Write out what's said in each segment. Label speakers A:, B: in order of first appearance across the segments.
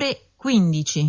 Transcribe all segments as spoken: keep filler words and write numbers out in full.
A: ore quindici.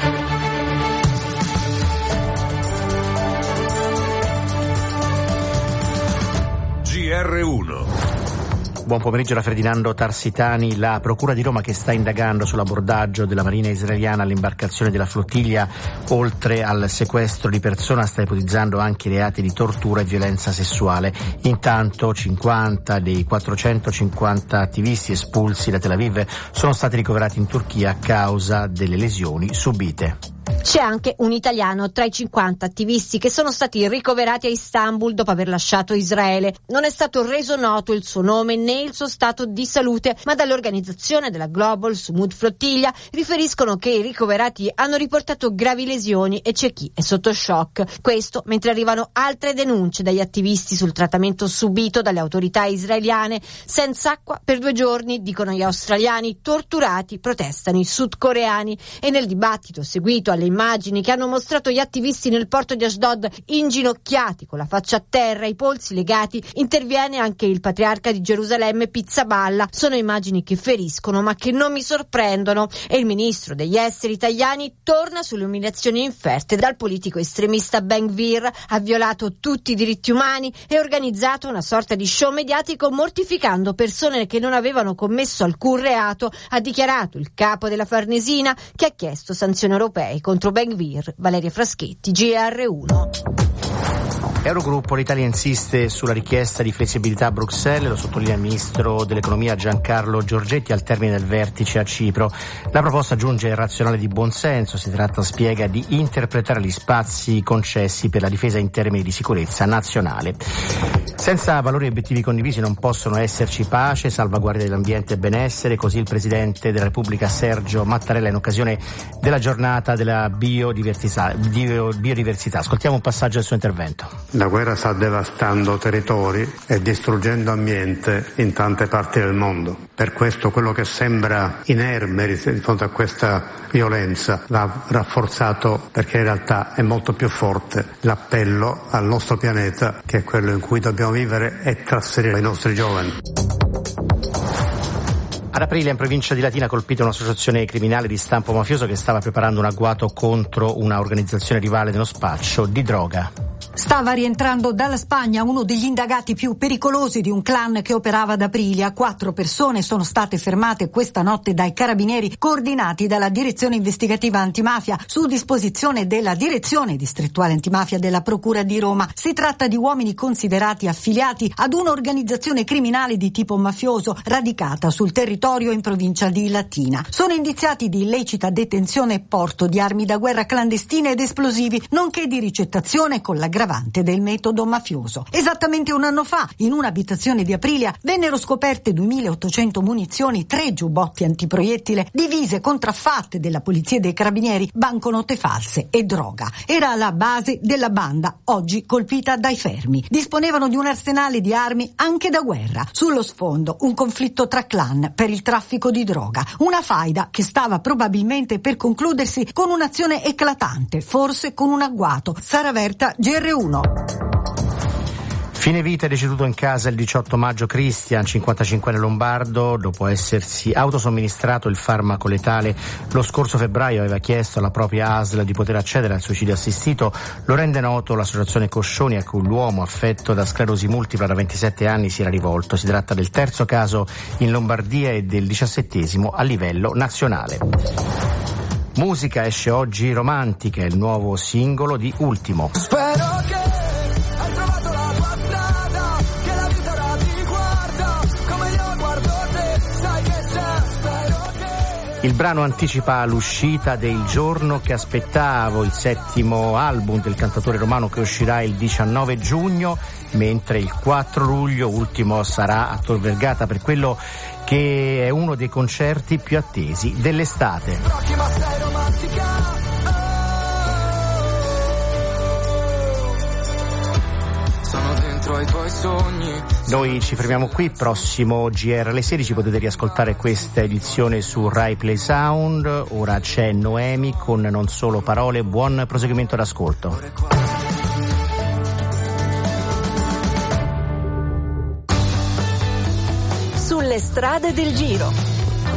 B: G R uno.
C: Buon pomeriggio da Ferdinando Tarsitani. La Procura di Roma, che sta indagando sull'abordaggio della Marina israeliana all'imbarcazione della flottiglia, oltre al sequestro di persona, sta ipotizzando anche reati di tortura e violenza sessuale. Intanto cinquanta dei quattrocentocinquanta attivisti espulsi da Tel Aviv sono stati ricoverati in Turchia a causa delle lesioni subite.
D: C'è anche un italiano tra i cinquanta attivisti che sono stati ricoverati a Istanbul dopo aver lasciato Israele. Non è stato reso noto il suo nome né il suo stato di salute, ma dall'organizzazione della Global Sumud Flottiglia riferiscono che i ricoverati hanno riportato gravi lesioni e c'è chi è sotto shock. Questo mentre arrivano altre denunce dagli attivisti sul trattamento subito dalle autorità israeliane. Senza acqua per due giorni, dicono gli australiani, torturati protestano i sudcoreani. E nel dibattito seguito alle immagini che hanno mostrato gli attivisti nel porto di Ashdod inginocchiati con la faccia a terra, i polsi legati, interviene anche il patriarca di Gerusalemme Pizzaballa. Sono immagini che feriscono ma che non mi sorprendono, e il ministro degli esteri italiani torna sulle umiliazioni inferte dal politico estremista Ben Gvir. Ha violato tutti i diritti umani e organizzato una sorta di show mediatico mortificando persone che non avevano commesso alcun reato, ha dichiarato il capo della Farnesina, che ha chiesto sanzioni europee contro Ben Gvir. Valeria Fraschetti, G R uno.
C: Eurogruppo, l'Italia insiste sulla richiesta di flessibilità a Bruxelles, lo sottolinea il ministro dell'economia Giancarlo Giorgetti al termine del vertice a Cipro. La proposta giunge il razionale di buonsenso, si tratta, spiega, di interpretare gli spazi concessi per la difesa in termini di sicurezza nazionale. Senza valori e obiettivi condivisi non possono esserci pace, salvaguardia dell'ambiente e benessere, così il Presidente della Repubblica Sergio Mattarella in occasione della giornata della biodiversità. biodiversità. Ascoltiamo un passaggio del suo intervento.
E: La guerra sta devastando territori e distruggendo ambiente in tante parti del mondo. Per questo quello che sembra inerme di fronte a questa violenza va rafforzato, perché in realtà è molto più forte l'appello al nostro pianeta, che è quello in cui dobbiamo vivere e trasferire i nostri giovani.
C: Ad aprile in provincia di Latina ha colpito un'associazione criminale di stampo mafioso che stava preparando un agguato contro una organizzazione rivale dello spaccio di droga.
F: Stava rientrando dalla Spagna uno degli indagati più pericolosi di un clan che operava ad Aprilia. Quattro persone sono state fermate questa notte dai carabinieri coordinati dalla Direzione Investigativa Antimafia su disposizione della Direzione Distrettuale Antimafia della Procura di Roma. Si tratta di uomini considerati affiliati ad un'organizzazione criminale di tipo mafioso radicata sul territorio in provincia di Latina. Sono indiziati di illecita detenzione e porto di armi da guerra clandestine ed esplosivi, nonché di ricettazione con l'aggravante del metodo mafioso. Esattamente un anno fa, in un'abitazione di Aprilia, vennero scoperte duemilaottocento munizioni, tre giubbotti antiproiettile, divise contraffatte della polizia e dei carabinieri, banconote false e droga. Era la base della banda, oggi colpita dai fermi. Disponevano di un arsenale di armi anche da guerra. Sullo sfondo, un conflitto tra clan per il traffico di droga. Una faida che stava probabilmente per concludersi con un'azione eclatante, forse con un agguato. Sara Verta, G R uno.
C: Fine vita, è deceduto in casa il diciotto maggio Christian, cinquantacinquenne lombardo, dopo essersi autosomministrato il farmaco letale. Lo scorso febbraio aveva chiesto alla propria A S L di poter accedere al suicidio assistito. Lo rende noto l'associazione Coscioni, a cui l'uomo affetto da sclerosi multipla da ventisette anni si era rivolto. Si tratta del terzo caso in Lombardia e del diciassettesimo a livello nazionale. Musica, esce oggi Romantica, il nuovo singolo di Ultimo.
G: Spero che hai trovato la tua strada, che la vita ora ti guarda, come io guardo te, sai che c'è, spero che...
C: Il brano anticipa l'uscita del giorno che aspettavo, il settimo album del cantatore romano che uscirà il diciannove giugno, mentre il quattro luglio Ultimo sarà a Tor Vergata per quello che è uno dei concerti più attesi dell'estate.
G: Sono dentro ai tuoi sogni.
C: Noi ci fermiamo qui, prossimo G R alle sedici potete riascoltare questa edizione su Rai Play Sound. Ora c'è Noemi con Non Solo Parole, buon proseguimento d'ascolto.
H: Sulle strade del Giro.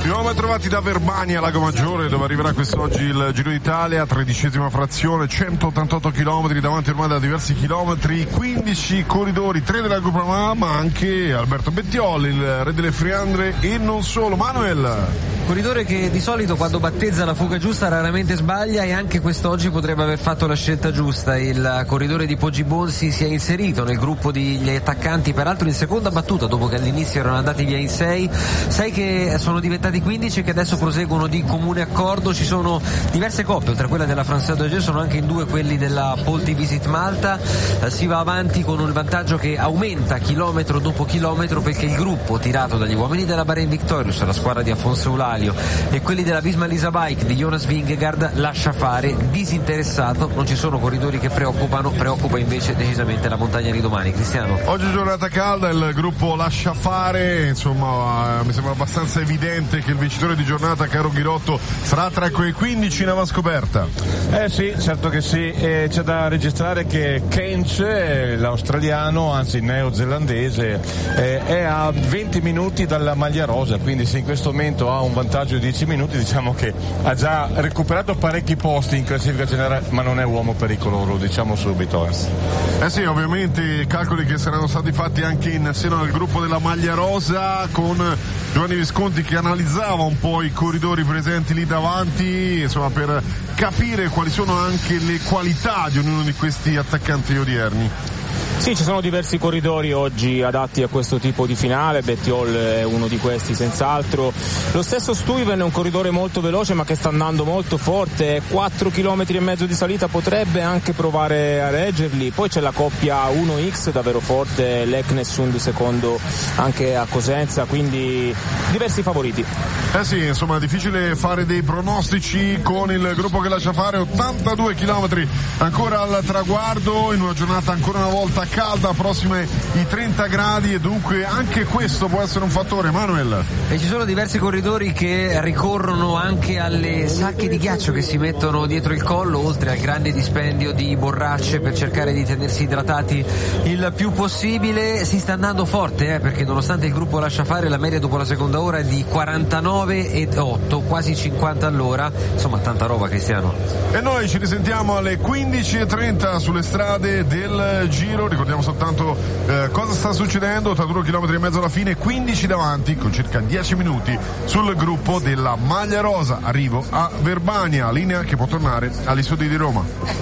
A: Di nuovo trovati da Verbania, Lago Maggiore, dove arriverà quest'oggi il Giro d'Italia, tredicesima frazione, centottantotto chilometri, davanti ormai da diversi chilometri, quindici corridori, tre della Groupama, ma anche Alberto Bettiol, il re delle Friandre e non solo. Manuel.
H: Corridore che di solito quando battezza la fuga giusta raramente sbaglia, e anche quest'oggi potrebbe aver fatto la scelta giusta. Il corridore di Poggi Bonsi si è inserito nel gruppo degli attaccanti, peraltro in seconda battuta, dopo che all'inizio erano andati via in sei, sei che sono diventati quindici, che adesso proseguono di comune accordo. Ci sono diverse coppie, oltre a quella della France due G, sono anche in due quelli della Polti Visit Malta. Eh, si va avanti con un vantaggio che aumenta chilometro dopo chilometro, perché il gruppo tirato dagli uomini della Bahrain Victorious, la squadra di Afonso Eulalia, e quelli della Visma Lease Bike di Jonas Vingegaard lascia fare, disinteressato. Non ci sono corridori che preoccupano, preoccupa invece decisamente la montagna di domani. Cristiano.
A: Oggi giornata calda, il gruppo lascia fare, insomma mi sembra abbastanza evidente che il vincitore di giornata, Caro Ghirotto, sarà tra quei quindici in avanscoperta.
I: Eh sì, certo che sì, e c'è da registrare che Kench, l'australiano, anzi neozelandese, eh, è a venti minuti dalla maglia rosa, quindi se in questo momento ha un vantaggio di dieci minuti, diciamo che ha già recuperato parecchi posti in classifica generale, ma non è uomo pericoloso, diciamo subito. Eh,
A: eh sì, ovviamente calcoli che saranno stati fatti anche in seno al gruppo della maglia rosa, con Giovanni Visconti che analizzava un po' i corridori presenti lì davanti, insomma, per capire quali sono anche le qualità di ognuno di questi attaccanti odierni.
J: Sì, ci sono diversi corridori oggi adatti a questo tipo di finale, Bettiol è uno di questi senz'altro. Lo stesso Stuyven è un corridore molto veloce ma che sta andando molto forte, quattro chilometri e mezzo di salita, potrebbe anche provare a reggerli. Poi c'è la coppia uno X davvero forte, Leknessund secondo anche a Cosenza, quindi diversi favoriti.
A: Eh sì, insomma difficile fare dei pronostici con il gruppo che lascia fare, ottantadue chilometri ancora al traguardo, in una giornata ancora una volta calda, prossime i trenta gradi, e dunque anche questo può essere un fattore. Manuel.
H: E ci sono diversi corridori che ricorrono anche alle sacche di ghiaccio che si mettono dietro il collo, oltre al grande dispendio di borracce per cercare di tenersi idratati il più possibile. Si sta andando forte, eh, perché nonostante il gruppo lascia fare, la media dopo la seconda ora è di quarantanove e otto, quasi cinquanta all'ora, insomma tanta roba, Cristiano.
A: E noi ci risentiamo alle quindici e trenta sulle strade del Giro. Ricordiamo soltanto eh, cosa sta succedendo: ottantadue chilometri e mezzo alla fine, quindici davanti con circa dieci minuti sul gruppo della maglia rosa. Arrivo a Verbania, linea che può tornare agli studi di Roma.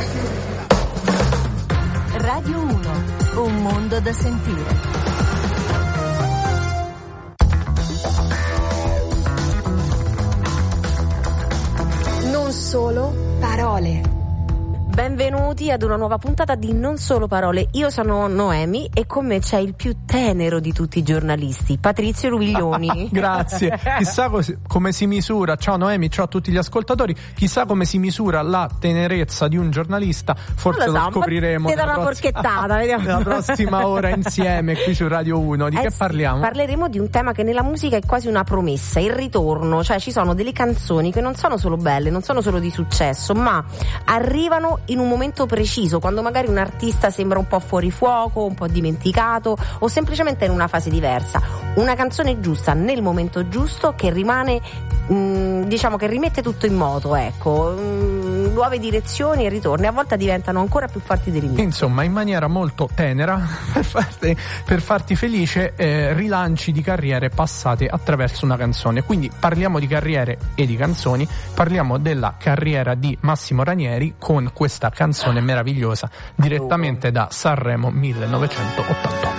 K: Radio uno, un mondo da sentire.
L: Non solo parole. Benvenuti ad una nuova puntata di Non Solo Parole. Io sono Noemi e con me c'è il più tenero di tutti i giornalisti, Patrizio Rubiglioni.
M: Grazie. Chissà cos- come si misura, ciao Noemi, ciao a tutti gli ascoltatori, chissà come si misura la tenerezza di un giornalista, forse lo, so, lo scopriremo
L: ti dà una
M: prossima...
L: porchettata, vediamo.
M: nella prossima ora insieme qui su Radio uno. Di eh che sì, parliamo?
L: Parleremo di un tema che nella musica è quasi una promessa, il ritorno, cioè ci sono delle canzoni che non sono solo belle, non sono solo di successo, ma arrivano in un momento preciso, quando magari un artista sembra un po' fuori fuoco, un po' dimenticato o semplicemente in una fase diversa. Una canzone giusta nel momento giusto che rimane, mh, diciamo che rimette tutto in moto, ecco, mh, nuove direzioni e ritorni, a volte diventano ancora più forti dei limiti.
M: Insomma, in maniera molto tenera per farti, per farti felice, eh, rilanci di carriere passate attraverso una canzone. Quindi parliamo di carriere e di canzoni, parliamo della carriera di Massimo Ranieri con questa canzone meravigliosa direttamente da Sanremo millenovecentottantotto.